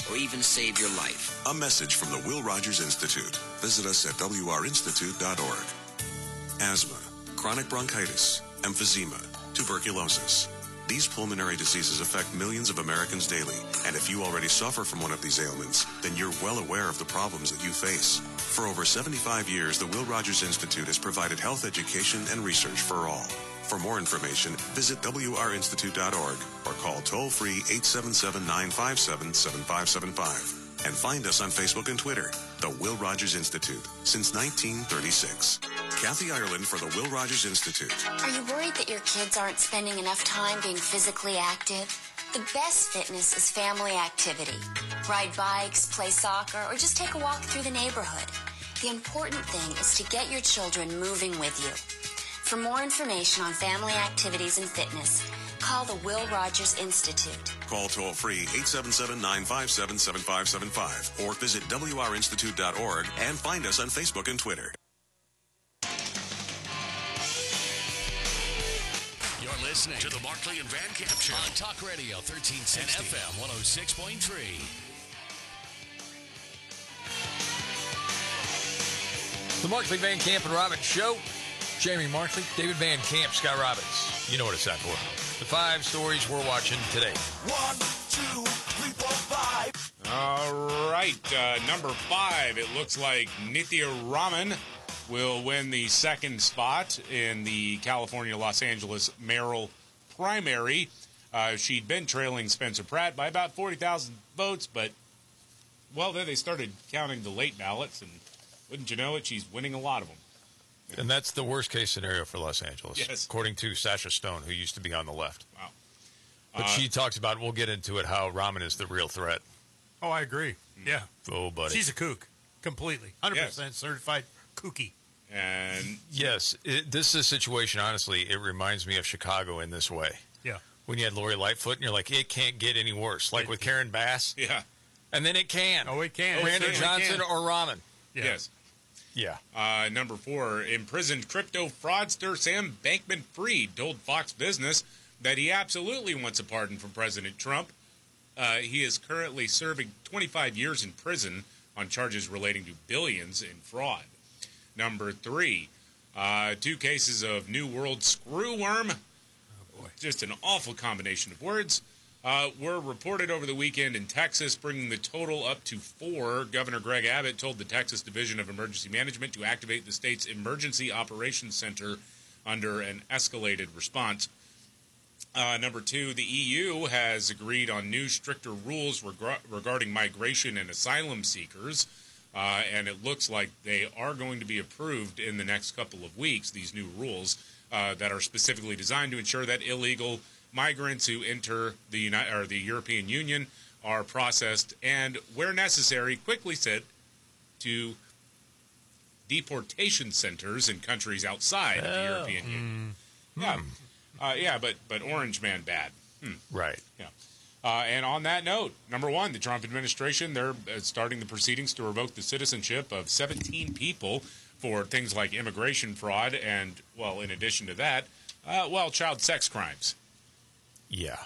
or even save your life. A message from the Will Rogers Institute. Visit us at wrinstitute.org. Asthma, chronic bronchitis, emphysema, tuberculosis. These pulmonary diseases affect millions of Americans daily, and if you already suffer from one of these ailments, then you're well aware of the problems that you face. For over 75 years, the Will Rogers Institute has provided health education and research for all. For more information, visit wrinstitute.org or call toll-free 877-957-7575. And find us on Facebook and Twitter, the Will Rogers Institute, since 1936. Kathy Ireland for the Will Rogers Institute. Are you worried that your kids aren't spending enough time being physically active? The best fitness is family activity. Ride bikes, play soccer, or just take a walk through the neighborhood. The important thing is to get your children moving with you. For more information on family activities and fitness, call the Will Rogers Institute. Call toll-free 877-957-7575 or visit wrinstitute.org and find us on Facebook and Twitter. You're listening to the Markley and Van Camp Show on Talk Radio 1360 and FM 106.3. The Markley, Van Camp, and Robbins Show. Jamie Markley, David Van Camp, Scott Robbins. You know what it's time for. The 5 stories we're watching today. 1, 2, 3, 4, 5. All right, number 5. It looks like Nithya Raman will win the second spot in the California-Los Angeles mayoral primary. She'd been trailing Spencer Pratt by about 40,000 votes, but, well, then they started counting the late ballots, and wouldn't you know it, she's winning a lot of them. And that's the worst-case scenario for Los Angeles, yes, according to Sasha Stone, who used to be on the left. Wow. But she talks about, we'll get into it, how Raman is the real threat. Oh, I agree. Yeah. Oh, buddy. She's a kook, completely. 100% certified kooky. And yes, this is a situation, honestly, it reminds me of Chicago in this way. Yeah. When you had Lori Lightfoot, and you're like, it can't get any worse. Like with Karen Bass. Yeah. And then it can. Oh, it can. Brandon Johnson or Raman. Yeah. Yes. Yeah. Number 4, imprisoned crypto fraudster Sam Bankman-Fried told Fox Business that he absolutely wants a pardon from President Trump. He is currently serving 25 years in prison on charges relating to billions in fraud. Number 3, 2 cases of New World screwworm. Oh boy. Just an awful combination of words. Were reported over the weekend in Texas, bringing the total up to 4. Governor Greg Abbott told the Texas Division of Emergency Management to activate the state's Emergency Operations Center under an escalated response. Number 2, the EU has agreed on new stricter rules regarding migration and asylum seekers, and it looks like they are going to be approved in the next couple of weeks, these new rules that are specifically designed to ensure that illegal migrants who enter the European Union are processed and, where necessary, quickly sent to deportation centers in countries outside of the European Union. Yeah, but Orange Man bad. Right. Yeah. And on that note, number 1, the Trump administration, they're starting the proceedings to revoke the citizenship of 17 people for things like immigration fraud and, well, in addition to that, child sex crimes. Yeah.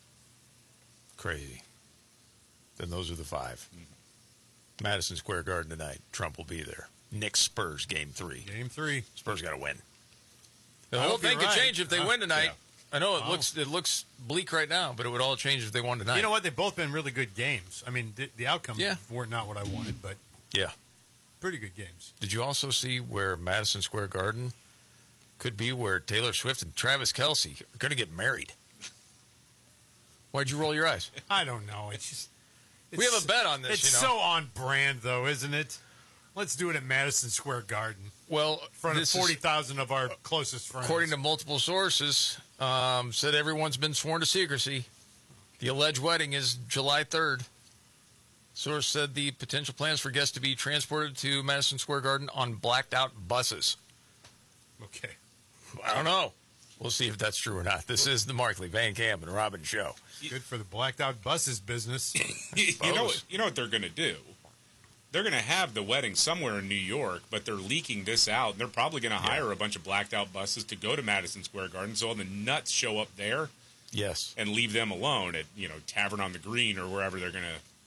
Crazy. Then those are the 5. Madison Square Garden tonight. Trump will be there. Knicks Spurs game 3. Game 3. Spurs got to win. The whole thing could change if they win tonight. Yeah. I know it looks bleak right now, but it would all change if they won tonight. You know what? They've both been really good games. I mean, the outcomes were not what I wanted, but pretty good games. Did you also see where Madison Square Garden could be where Taylor Swift and Travis Kelce are going to get married? Why'd you roll your eyes? I don't know. It's we have a bet on this. It's so on brand, though, isn't it? Let's do it at Madison Square Garden. Well, in front of 40,000 of our closest friends. According to multiple sources, said everyone's been sworn to secrecy. The alleged wedding is July 3rd. Source said the potential plans for guests to be transported to Madison Square Garden on blacked-out buses. Okay. I don't know. We'll see if that's true or not. This is the Markley, Van Camp, and Robbins Show. Good for the blacked-out buses business. You know what they're going to do? They're going to have the wedding somewhere in New York, but they're leaking this out. And they're probably going to hire a bunch of blacked-out buses to go to Madison Square Garden, so all the nuts show up there. Yes. And leave them alone at, Tavern on the Green or wherever they're going to